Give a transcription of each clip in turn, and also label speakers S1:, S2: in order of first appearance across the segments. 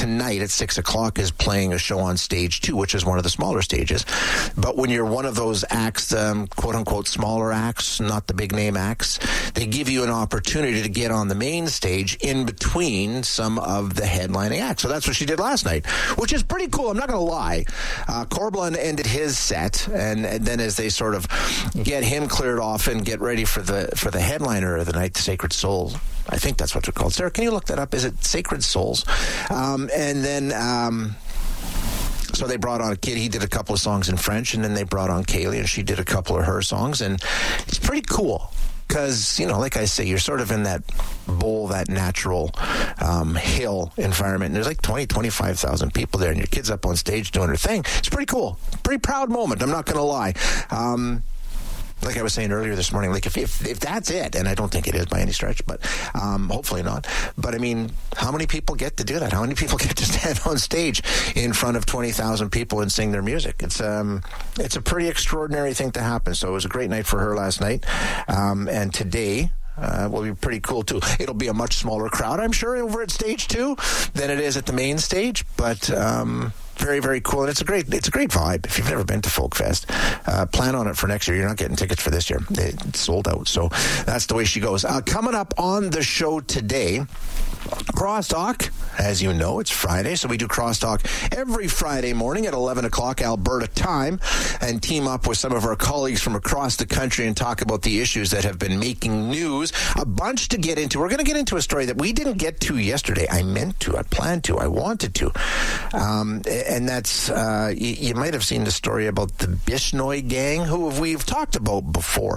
S1: tonight at 6 o'clock is playing a show on stage 2, which is one of the smaller stages. But when you're one of those acts, quote-unquote smaller acts, not the big-name acts, they give you an opportunity to get on the main stage in between some of the headlining acts. So that's what she did last night, which is pretty cool. I'm not going to lie. Corblund ended his set, and then as they sort of get him cleared off and get ready for the headliner of the night, the Sacred Souls. I think that's what they're called. Sarah, can you look that up? Is it Sacred Souls? And then... So they brought on a kid. He did a couple of songs in French, and then they brought on Kaylee, and she did a couple of her songs, and it's pretty cool. Because, like I say, you're sort of in that bowl, that natural hill environment. And there's like 20, 25,000 people there, and your kid's up on stage doing her thing. It's pretty cool. Pretty proud moment. I'm not going to lie. Like I was saying earlier this morning, like if that's it, and I don't think it is by any stretch, but hopefully not. But I mean, how many people get to do that? How many people get to stand on stage in front of 20,000 people and sing their music? It's a pretty extraordinary thing to happen. So it was a great night for her last night, and today. Will be pretty cool too. It'll be a much smaller crowd, I'm sure, over at stage 2 than it is at the main stage, but very, very cool. And it's a great vibe. If you've never been to Folk Fest, plan on it for next year. You're not getting tickets for this year. It's sold out. So that's the way she goes. Coming up on the show today, Crosstalk. As you know, it's Friday, so we do Crosstalk every Friday morning at 11 o'clock Alberta time, and team up with some of our colleagues from across the country and talk about the issues that have been making news. A bunch to get into. We're going to get into a story that we didn't get to yesterday. I meant to. I planned to. I wanted to. And that's, you might have seen the story about the Bishnoi gang, who we've talked about before.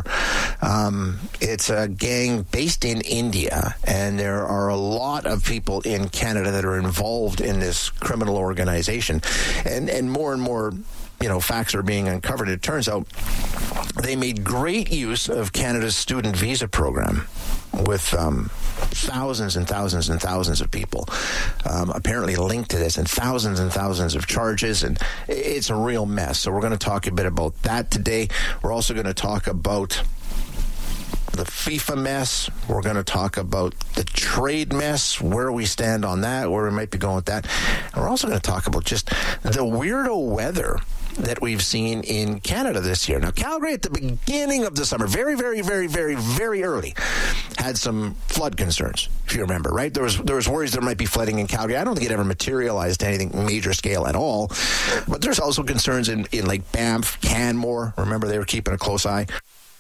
S1: It's a gang based in India, and there are a lot of people in Canada that are involved in this criminal organization. And more, facts are being uncovered. It turns out they made great use of Canada's student visa program with thousands and thousands and thousands of people apparently linked to this, and thousands of charges, and it's a real mess. So we're going to talk a bit about that today. We're also going to talk about the FIFA mess. We're going to talk about the trade mess, where we stand on that, where we might be going with that. And we're also going to talk about just the weirdo weather that we've seen in Canada this year. Now, Calgary at the beginning of the summer, very, very, very, very, very early, had some flood concerns, if you remember, right? There was worries there might be flooding in Calgary. I don't think it ever materialized to anything major scale at all. But there's also concerns in like Banff, Canmore. Remember, they were keeping a close eye.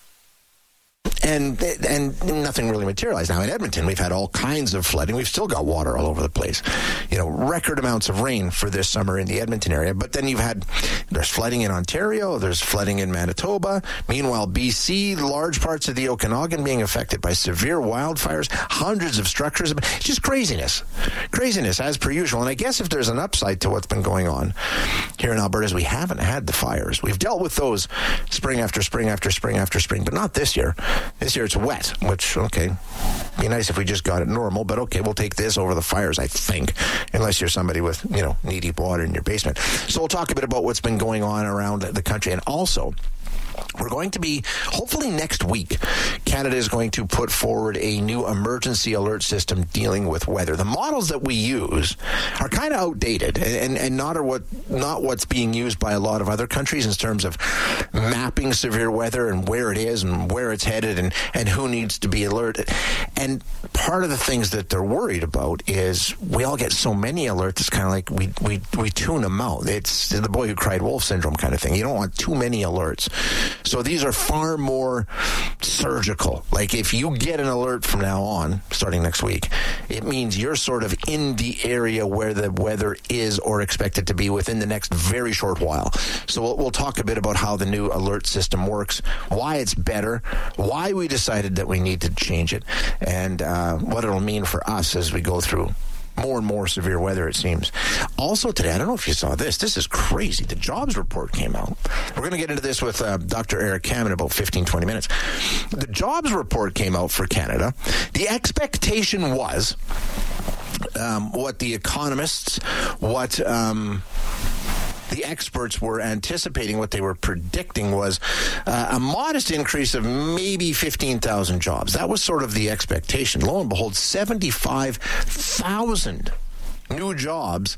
S1: And nothing really materialized. Now in Edmonton, we've had all kinds of flooding. We've still got water all over the place. Record amounts of rain for this summer in the Edmonton area. But then there's flooding in Ontario. There's flooding in Manitoba. Meanwhile, BC, large parts of the Okanagan being affected by severe wildfires. Hundreds of structures. It's just craziness. Craziness as per usual. And I guess if there's an upside to what's been going on here in Alberta is we haven't had the fires. We've dealt with those spring after spring after spring after spring, but not this year. This year it's wet, which, okay, be nice if we just got it normal, but okay, we'll take this over the fires, I think, unless you're somebody with, knee-deep water in your basement. So we'll talk a bit about what's been going on around the country, and also we're going to be, hopefully next week, Canada is going to put forward a new emergency alert system dealing with weather. The models that we use are kind of outdated and not what's being used by a lot of other countries in terms of mapping severe weather and where it is and where it's headed and who needs to be alerted. And part of the things that they're worried about is we all get so many alerts, it's kind of like we tune them out. It's the boy who cried wolf syndrome kind of thing. You don't want too many alerts. So these are far more surgical. Like if you get an alert from now on, starting next week, it means you're sort of in the area where the weather is or expected to be within the next very short while. So we'll talk a bit about how the new alert system works, why it's better, why we decided that we need to change it, and what it'll mean for us as we go through more and more severe weather, it seems. Also today, I don't know if you saw this. This is crazy. The jobs report came out. We're going to get into this with Dr. Eric Kam in about 15, 20 minutes. The jobs report came out for Canada. The expectation was what the economists, the experts were anticipating, what they were predicting was a modest increase of maybe 15,000 jobs. That was sort of the expectation. Lo and behold, 75,000 new jobs